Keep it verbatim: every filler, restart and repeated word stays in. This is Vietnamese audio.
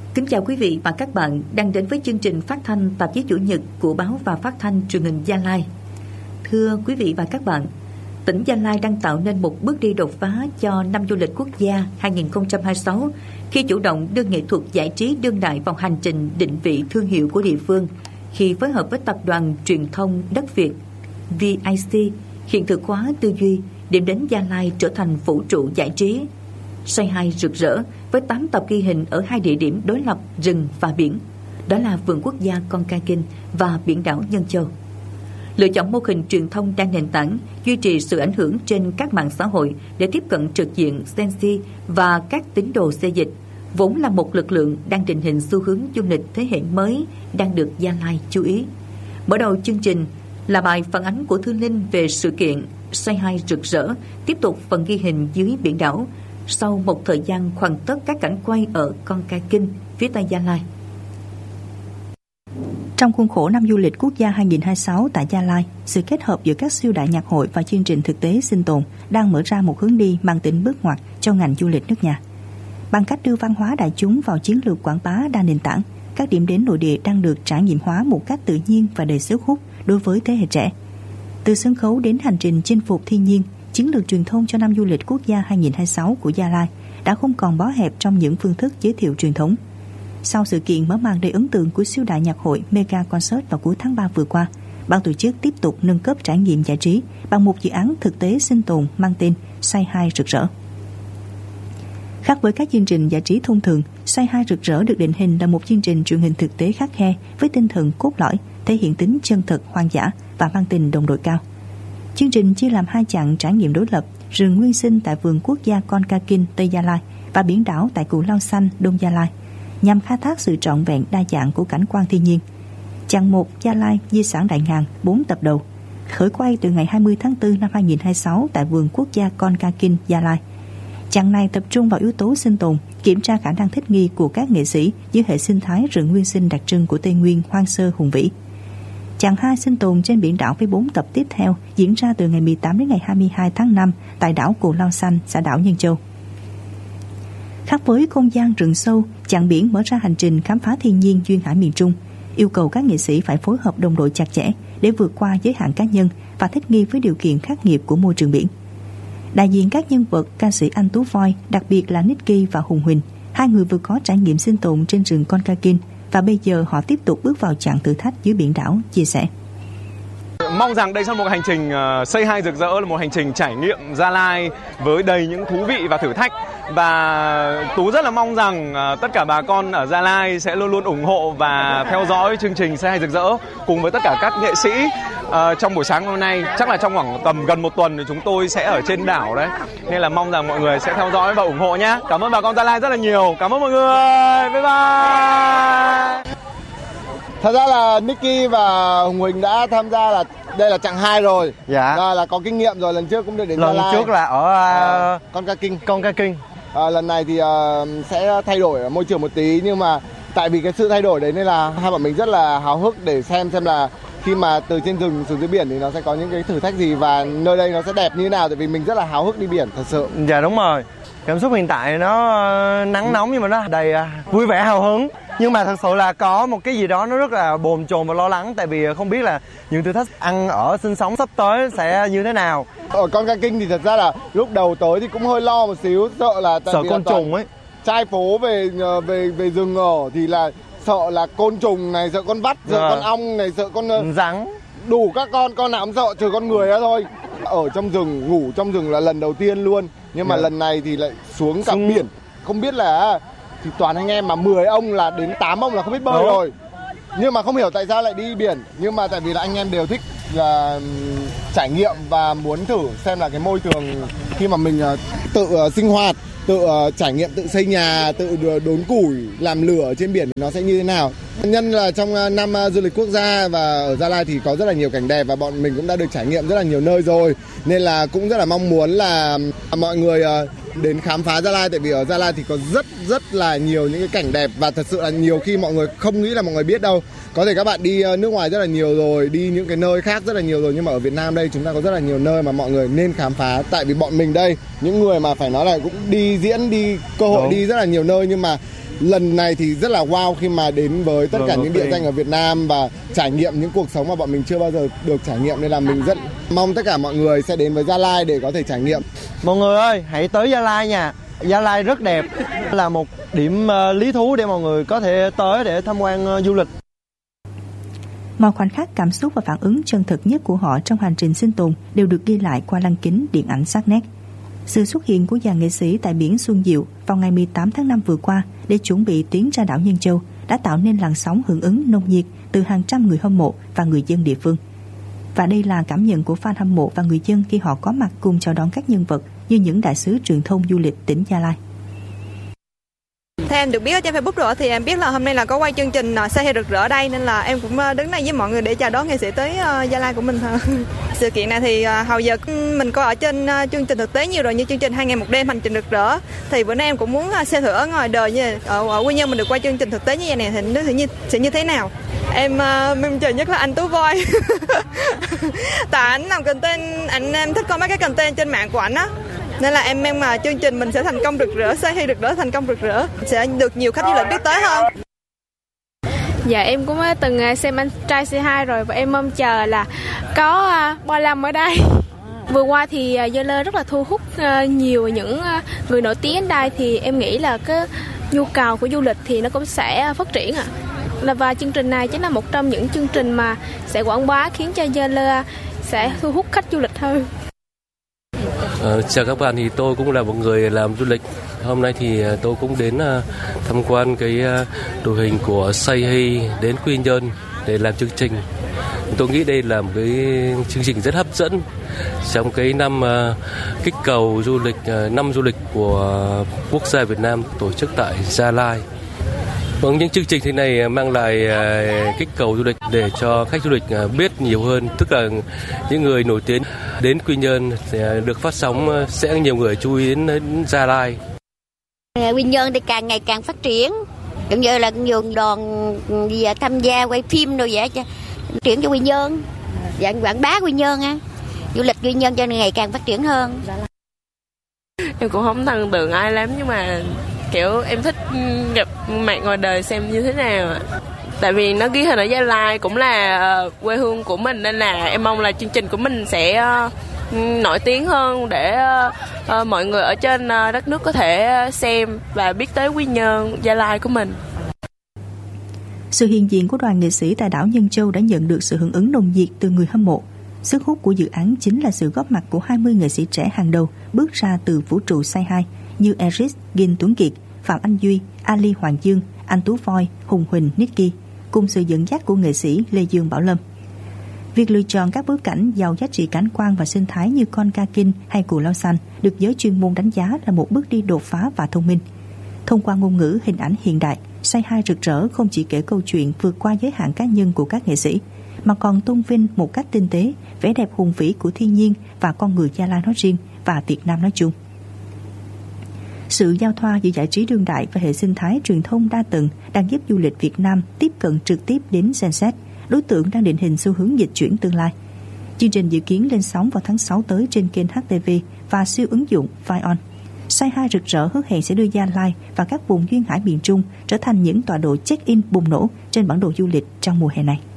Kính chào quý vị và các bạn đang đến với chương trình phát thanh tạp chí chủ nhật của báo và phát thanh truyền hình Gia Lai. Thưa quý vị và các bạn, tỉnh Gia Lai đang tạo nên một bước đi đột phá cho năm du lịch quốc gia hai không hai sáu khi chủ động đưa nghệ thuật giải trí đương đại vào hành trình định vị thương hiệu của địa phương, khi phối hợp với tập đoàn truyền thông đất Việt vê i xê hiện thực hóa tư duy, điểm đến Gia Lai trở thành vũ trụ giải trí. Say Hi rực rỡ với tám tập ghi hình ở hai địa điểm đối lập rừng và biển, đó là vườn quốc gia Con Ca Kinh và biển đảo Nhân Châu. Lựa chọn mô hình truyền thông đa nền tảng, duy trì sự ảnh hưởng trên các mạng xã hội để tiếp cận trực diện Gen Z và các tín đồ xê dịch, vốn là một lực lượng đang định hình xu hướng du lịch thế hệ mới đang được Gia Lai chú ý. Mở đầu chương trình là bài phản ánh của Thư Linh về sự kiện Say Hi rực rỡ, tiếp tục phần ghi hình dưới biển đảo sau một thời gian hoàn tất các cảnh quay ở Con Ca Kinh, phía tây Gia Lai. Trong khuôn khổ năm du lịch quốc gia hai không hai sáu tại Gia Lai, sự kết hợp giữa các siêu đại nhạc hội và chương trình thực tế sinh tồn đang mở ra một hướng đi mang tính bước ngoặt cho ngành du lịch nước nhà. Bằng cách đưa văn hóa đại chúng vào chiến lược quảng bá đa nền tảng, các điểm đến nội địa đang được trải nghiệm hóa một cách tự nhiên và đầy sức hút đối với thế hệ trẻ. Từ sân khấu đến hành trình chinh phục thiên nhiên, chiến lược truyền thông cho năm du lịch quốc gia hai không hai sáu của Gia Lai đã không còn bó hẹp trong những phương thức giới thiệu truyền thống. Sau sự kiện mở màn đầy ấn tượng của siêu đại nhạc hội Mega Concert vào cuối tháng ba vừa qua, ban tổ chức tiếp tục nâng cấp trải nghiệm giải trí bằng một dự án thực tế sinh tồn mang tên Say Hi rực rỡ. Khác với các chương trình giải trí thông thường, Say Hi rực rỡ được định hình là một chương trình truyền hình thực tế khắt khe với tinh thần cốt lõi, thể hiện tính chân thật, hoang dã và mang tình đồng đội cao. Chương trình chia làm hai chặng trải nghiệm đối lập: rừng nguyên sinh tại vườn quốc gia Con Ca Kinh, Tây Gia Lai và biển đảo tại Cù Lao Xanh, Đông Gia Lai, nhằm khai thác sự trọn vẹn đa dạng của cảnh quan thiên nhiên. Chặng một Gia Lai di sản đại ngàn, bốn tập đầu, khởi quay từ ngày hai mươi tháng tư năm hai không hai sáu tại vườn quốc gia Con Ca Kinh, Gia Lai. Chặng này tập trung vào yếu tố sinh tồn, kiểm tra khả năng thích nghi của các nghệ sĩ dưới hệ sinh thái rừng nguyên sinh đặc trưng của Tây Nguyên hoang sơ hùng vĩ. Chặng hai sinh tồn trên biển đảo với bốn tập tiếp theo diễn ra từ ngày mười tám đến ngày hai mươi hai tháng năm tại đảo Cù Lao Xanh, xã đảo Nhân Châu. Khác với không gian rừng sâu, chặng biển mở ra hành trình khám phá thiên nhiên duyên hải miền Trung, yêu cầu các nghệ sĩ phải phối hợp đồng đội chặt chẽ để vượt qua giới hạn cá nhân và thích nghi với điều kiện khắc nghiệt của môi trường biển. Đại diện các nhân vật ca sĩ Anh Tú Voi, đặc biệt là Nicky và Hùng Huỳnh, hai người vừa có trải nghiệm sinh tồn trên rừng Con Ca Kinh và bây giờ họ tiếp tục bước vào chặng thử thách dưới biển đảo, chia sẻ. Mong rằng đây sẽ là một hành trình uh, Say Hi rực rỡ, là một hành trình trải nghiệm Gia Lai với đầy những thú vị và thử thách. Và Tú rất là mong rằng uh, tất cả bà con ở Gia Lai sẽ luôn luôn ủng hộ và theo dõi chương trình Say Hi rực rỡ cùng với tất cả các nghệ sĩ. Uh, trong buổi sáng hôm nay, chắc là trong khoảng tầm gần một tuần thì chúng tôi sẽ ở trên đảo đấy. Nên là mong rằng mọi người sẽ theo dõi và ủng hộ nhé. Cảm ơn bà con Gia Lai rất là nhiều. Cảm ơn mọi người. Bye bye. Thật ra là Nicky và Hùng Huỳnh đã tham gia, là đây là chặng hai rồi. Dạ. Và là có kinh nghiệm rồi, lần trước cũng được đến Gia Lai. Lần trước là ở à, Con Ca Kinh. Con Ca Kinh. À, lần này thì uh, sẽ thay đổi môi trường một tí, nhưng mà tại vì cái sự thay đổi đấy nên là hai bọn mình rất là háo hức để xem xem là khi mà từ trên rừng xuống dưới biển thì nó sẽ có những cái thử thách gì và nơi đây nó sẽ đẹp như thế nào, tại vì mình rất là háo hức đi biển thật sự. Dạ đúng rồi. Cảm xúc hiện tại nó nắng nóng nhưng mà nó đầy vui vẻ hào hứng. Nhưng mà thật sự là có một cái gì đó nó rất là bồn chồn và lo lắng, tại vì không biết là những thử thách ăn ở sinh sống sắp tới sẽ như thế nào. Ở Con Ca Kinh thì thật ra là lúc đầu tới thì cũng hơi lo một xíu, sợ là tại sợ vì côn trùng ấy. Trai phố về về về rừng ở thì là sợ là côn trùng này, sợ con vắt, sợ à. con ong này, sợ con rắn, đủ các con con nào cũng sợ, trừ con người đó thôi. Ở trong rừng, ngủ trong rừng là lần đầu tiên luôn, nhưng mà yeah. lần này thì lại xuống cả biển, không biết là thì toàn anh em mà mười ông là đến tám ông là không biết bơi Đúng. rồi, nhưng mà không hiểu tại sao lại đi biển, nhưng mà tại vì là anh em đều thích là trải nghiệm và muốn thử xem là cái môi trường khi mà mình tự uh, sinh hoạt, tự uh, trải nghiệm, tự xây nhà, tự đốn củi, làm lửa trên biển nó sẽ như thế nào. Nhân là trong uh, năm uh, du lịch quốc gia và ở Gia Lai thì có rất là nhiều cảnh đẹp và bọn mình cũng đã được trải nghiệm rất là nhiều nơi rồi, nên là cũng rất là mong muốn là mọi người uh, đến khám phá Gia Lai, tại vì ở Gia Lai thì có rất rất là nhiều những cái cảnh đẹp và thật sự là nhiều khi mọi người không nghĩ là mọi người biết đâu. Có thể các bạn đi nước ngoài rất là nhiều rồi, đi những cái nơi khác rất là nhiều rồi, nhưng mà ở Việt Nam đây chúng ta có rất là nhiều nơi mà mọi người nên khám phá. Tại vì bọn mình đây, những người mà phải nói là cũng đi diễn, đi cơ hội Đúng. đi rất là nhiều nơi, nhưng mà lần này thì rất là wow khi mà đến với tất cả những địa danh ở Việt Nam và trải nghiệm những cuộc sống mà bọn mình chưa bao giờ được trải nghiệm, nên là mình rất mong tất cả mọi người sẽ đến với Gia Lai để có thể trải nghiệm. Mọi người ơi, hãy tới Gia Lai nha. Gia Lai rất đẹp, là một điểm uh, lý thú để mọi người có thể tới để tham quan uh, du lịch. Mọi khoảnh khắc, cảm xúc và phản ứng chân thực nhất của họ trong hành trình sinh tồn đều được ghi lại qua lăng kính điện ảnh sắc nét. Sự xuất hiện của dàn nghệ sĩ tại biển Xuân Diệu vào ngày mười tám tháng năm vừa qua để chuẩn bị tiến ra đảo Nhân Châu đã tạo nên làn sóng hưởng ứng nồng nhiệt từ hàng trăm người hâm mộ và người dân địa phương. Và đây là cảm nhận của fan hâm mộ và người dân khi họ có mặt cùng chào đón các nhân vật như những đại sứ truyền thông du lịch tỉnh Gia Lai. Theo em được biết ở trên Facebook rồi thì em biết là hôm nay là có quay chương trình Say Hi Rực Rỡ ở đây, nên là em cũng đứng đây với mọi người để chào đón nghệ sĩ tới Gia Lai của mình thôi. Sự kiện này thì hầu giờ mình coi ở trên chương trình thực tế nhiều rồi, như chương trình hai ngày một đêm hành trình rực rỡ, thì bữa nay em cũng muốn xem thử ở ngoài đời như ở, ở Quy Nhơn mình được quay chương trình thực tế như vậy này thì nó sẽ như, sẽ như thế nào. Em mong chờ nhất là anh Tú Voi. Tại anh làm content, anh em thích coi mấy cái content trên mạng của anh á, nên là em mong mà chương trình mình sẽ thành công rực rỡ, Say Hi Rực Rỡ thành công rực rỡ, sẽ được nhiều khách du lịch biết tới hơn. Dạ em cũng từng xem anh trai xê hai rồi và em mong chờ là có Boy Lâm ở đây. Vừa qua thì Gia Lai rất là thu hút nhiều những người nổi tiếng đến đây, thì em nghĩ là cái nhu cầu của du lịch thì nó cũng sẽ phát triển ạ. À. Và chương trình này chính là một trong những chương trình mà sẽ quảng bá khiến cho Gia Lai sẽ thu hút khách du lịch hơn. Uh, chào các bạn, thì tôi cũng là một người làm du lịch. Hôm nay thì tôi cũng đến uh, tham quan cái uh, đội hình của Say Hi đến Quy Nhơn để làm chương trình. Tôi nghĩ đây là một cái chương trình rất hấp dẫn trong cái năm uh, kích cầu du lịch, uh, năm du lịch của uh, quốc gia Việt Nam tổ chức tại Gia Lai. Vâng, những chương trình thế này mang lại uh, kích cầu du lịch để cho khách du lịch uh, biết nhiều hơn, tức là những người nổi tiếng đến Quy Nhơn sẽ được phát sóng, uh, sẽ nhiều người chú ý đến, đến Gia Lai. Quy Nhơn thì càng ngày càng phát triển, gần như là nhiều đoàn gì tham gia quay phim rồi vậy cho phát triển cho Quy Nhơn, dạng quảng bá Quy Nhơn á, du lịch Quy Nhơn cho nên ngày càng phát triển hơn. Em cũng không thần tượng ai lắm, nhưng mà kiểu em thích gặp mặt ngoài đời xem như thế nào. Tại vì nó ghi hình ở Gia Lai cũng là quê hương của mình, nên là em mong là chương trình của mình sẽ nổi tiếng hơn để uh, mọi người ở trên uh, đất nước có thể xem và biết tới Quy Nhơn, Gia Lai của mình. Sự hiện diện của đoàn nghệ sĩ tại đảo Nhân Châu đã nhận được sự hưởng ứng nồng nhiệt từ người hâm mộ. Sức hút của dự án chính là sự góp mặt của hai mươi nghệ sĩ trẻ hàng đầu bước ra từ vũ trụ Say Hi như Eric, Gin Tuấn Kiệt, Phạm Anh Duy, Ali Hoàng Dương, anh Tú Voi, Hùng Huỳnh, Nicky, cùng sự dẫn dắt của nghệ sĩ Lê Dương Bảo Lâm. Việc lựa chọn các bối cảnh giàu giá trị cảnh quan và sinh thái như Con Ca Kinh hay Cù Lao Xanh được giới chuyên môn đánh giá là một bước đi đột phá và thông minh. Thông qua ngôn ngữ hình ảnh hiện đại, Say Hi Rực Rỡ không chỉ kể câu chuyện vượt qua giới hạn cá nhân của các nghệ sĩ, mà còn tôn vinh một cách tinh tế vẻ đẹp hùng vĩ của thiên nhiên và con người Gia Lai nói riêng và Việt Nam nói chung. Sự giao thoa giữa giải trí đương đại và hệ sinh thái truyền thông đa tầng đang giúp du lịch Việt Nam tiếp cận trực tiếp đến Gen Z, đối tượng đang định hình xu hướng dịch chuyển tương lai. Chương trình dự kiến lên sóng vào tháng sáu tới trên kênh hát tê vê và siêu ứng dụng Vion. Say Hi Rực Rỡ hứa hẹn sẽ đưa Gia Lai và các vùng duyên hải miền Trung trở thành những tọa độ check-in bùng nổ trên bản đồ du lịch trong mùa hè này.